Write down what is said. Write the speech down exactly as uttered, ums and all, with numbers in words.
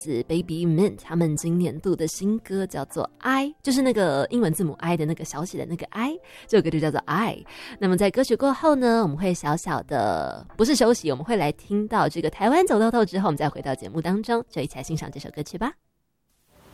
自 Baby Mint 他们今年度的新歌叫做 I， 就是那个英文字母 I 的那个小写的那个 I， 这首歌就叫做 I。 那么在歌曲过后呢，我们会小小的不是休息，我们会来听到这个台湾走透透之后，我们再回到节目当中，就一起来欣赏这首歌曲吧。